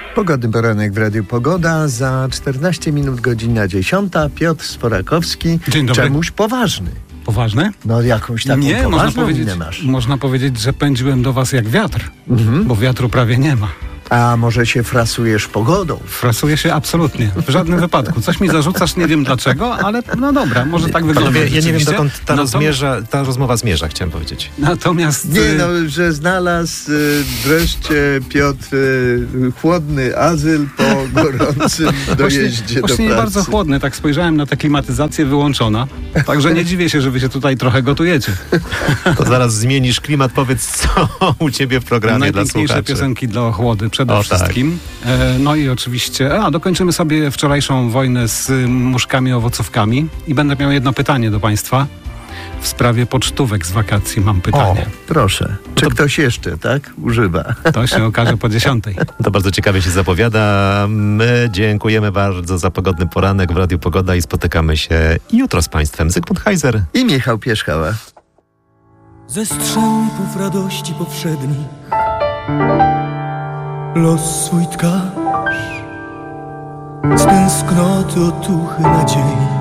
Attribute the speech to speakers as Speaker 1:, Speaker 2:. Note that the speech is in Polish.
Speaker 1: Pogodny poranek w Radiu Pogoda. Za 14 minut godzina 10. Piotr Sporakowski.
Speaker 2: Dzień dobry.
Speaker 1: Czemuś poważny.
Speaker 2: Poważne?
Speaker 1: No jakąś taką poważną minę masz.
Speaker 2: Można powiedzieć, że pędziłem do was jak wiatr, bo wiatru prawie nie ma.
Speaker 1: A może się frasujesz pogodą?
Speaker 2: Frasuję się absolutnie, w żadnym wypadku. Coś mi zarzucasz, nie wiem dlaczego, ale no dobra, może tak wygląda.
Speaker 3: Panowie, ja nie wiem, dokąd
Speaker 2: Natomiast-
Speaker 3: ta rozmowa zmierza, chciałem powiedzieć.
Speaker 2: Natomiast...
Speaker 1: Nie no, że znalazł wreszcie Piotr chłodny azyl po gorącym dojeździe do
Speaker 2: Właśnie nie
Speaker 1: pracy.
Speaker 2: bardzo chłodny, tak spojrzałem na tę klimatyzację wyłączona, także nie dziwię się, że wy się tutaj trochę gotujecie.
Speaker 3: To zaraz zmienisz klimat, powiedz, co u ciebie w programie dla
Speaker 2: Najpiękniejsze
Speaker 3: słuchaczy.
Speaker 2: piosenki dla ochłody przede
Speaker 3: O,
Speaker 2: wszystkim. No i oczywiście, dokończymy sobie wczorajszą wojnę z muszkami, owocówkami i będę miał jedno pytanie do państwa. W sprawie pocztówek z wakacji mam pytanie.
Speaker 1: Proszę. Czy ktoś jeszcze, tak? Używa.
Speaker 2: To się okaże po 10.
Speaker 3: To bardzo ciekawie się zapowiada. My dziękujemy bardzo za pogodny poranek w Radiu Pogoda i spotykamy się jutro z państwem. Zygmunt Heiser
Speaker 1: I Michał Pierzchała.
Speaker 4: Ze strzępów radości powszednich los swój tkasz, z tęsknoty otuchy nadziei